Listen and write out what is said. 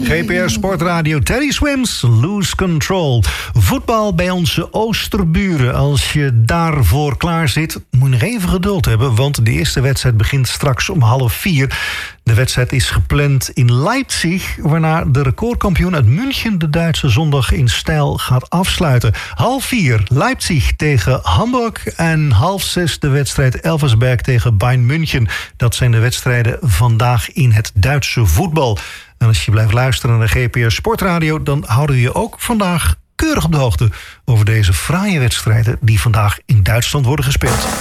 GPR Sportradio, Teddy Swims, Lose Control. Voetbal bij onze oosterburen. Als je daarvoor klaar zit, moet je nog even geduld hebben, want de eerste wedstrijd begint straks om 3:30. De wedstrijd is gepland in Leipzig, waarna de recordkampioen uit München de Duitse zondag in stijl gaat afsluiten. 3:30 Leipzig tegen Hamburg en 5:30 de wedstrijd Elversberg tegen Bayern München. Dat zijn de wedstrijden vandaag in het Duitse voetbal. En als je blijft luisteren naar GPR Sportradio, dan houden we je ook vandaag keurig op de hoogte over deze fraaie wedstrijden die vandaag in Duitsland worden gespeeld.